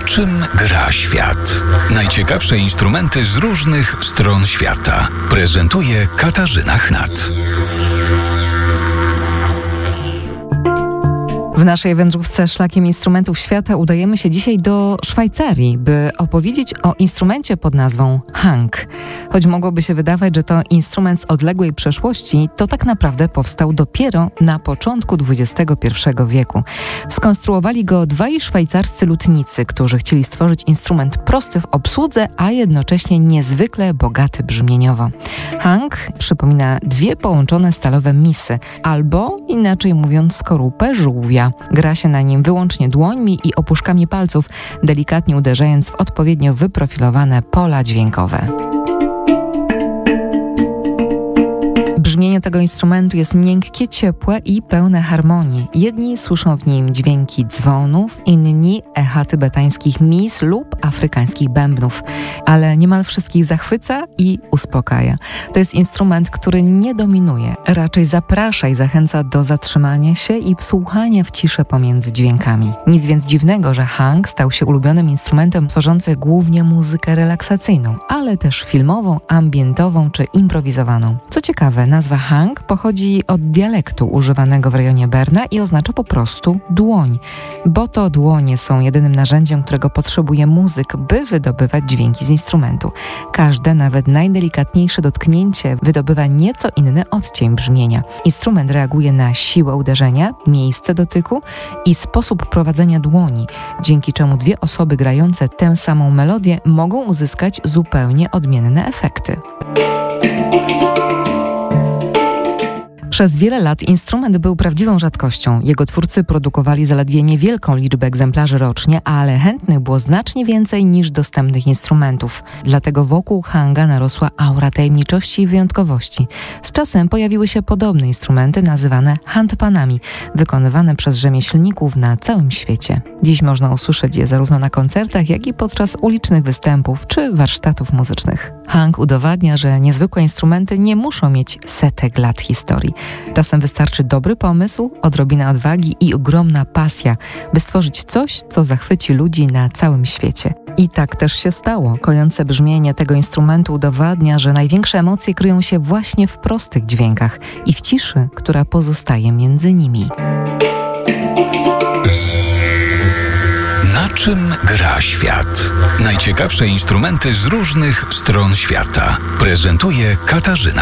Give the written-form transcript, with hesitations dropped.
czym gra świat? Najciekawsze instrumenty z różnych stron świata. Prezentuje Katarzyna Chnat. W naszej wędrówce szlakiem instrumentów świata udajemy się dzisiaj do Szwajcarii, by opowiedzieć o instrumencie pod nazwą Hank. Choć mogłoby się wydawać, że to instrument z odległej przeszłości, to tak naprawdę powstał dopiero na początku XXI wieku. Skonstruowali go dwaj szwajcarscy lutnicy, którzy chcieli stworzyć instrument prosty w obsłudze, a jednocześnie niezwykle bogaty brzmieniowo. Hank przypomina dwie połączone stalowe misy, albo inaczej mówiąc skorupę żółwia. Gra się na nim wyłącznie dłońmi i opuszkami palców, delikatnie uderzając w odpowiednio wyprofilowane pola dźwiękowe. Brzmienie tego instrumentu jest miękkie, ciepłe i pełne harmonii. Jedni słyszą w nim dźwięki dzwonów, inni echa tybetańskich mis lub afrykańskich bębnów. Ale niemal wszystkich zachwyca i uspokaja. To jest instrument, który nie dominuje, raczej zaprasza i zachęca do zatrzymania się i wsłuchania w ciszę pomiędzy dźwiękami. Nic więc dziwnego, że Hank stał się ulubionym instrumentem tworzącym głównie muzykę relaksacyjną, ale też filmową, ambientową czy improwizowaną. Co ciekawe, nazwa Hank pochodzi od dialektu używanego w rejonie Berna i oznacza po prostu dłoń, bo to dłonie są jedynym narzędziem, którego potrzebuje muzyk, by wydobywać dźwięki z instrumentu. Każde, nawet najdelikatniejsze dotknięcie wydobywa nieco inny odcień brzmienia. Instrument reaguje na siłę uderzenia, miejsce dotyku i sposób prowadzenia dłoni, dzięki czemu dwie osoby grające tę samą melodię mogą uzyskać zupełnie odmienne efekty. Przez wiele lat instrument był prawdziwą rzadkością. Jego twórcy produkowali zaledwie niewielką liczbę egzemplarzy rocznie, ale chętnych było znacznie więcej niż dostępnych instrumentów. Dlatego wokół Hanga narosła aura tajemniczości i wyjątkowości. Z czasem pojawiły się podobne instrumenty nazywane handpanami, wykonywane przez rzemieślników na całym świecie. Dziś można usłyszeć je zarówno na koncertach, jak i podczas ulicznych występów czy warsztatów muzycznych. Hang udowadnia, że niezwykłe instrumenty nie muszą mieć setek lat historii. Czasem wystarczy dobry pomysł, odrobina odwagi i ogromna pasja, by stworzyć coś, co zachwyci ludzi na całym świecie. I tak też się stało. Kojące brzmienie tego instrumentu udowadnia, że największe emocje kryją się właśnie w prostych dźwiękach i w ciszy, która pozostaje między nimi. Na czym gra świat? Najciekawsze instrumenty z różnych stron świata. Prezentuje Katarzyna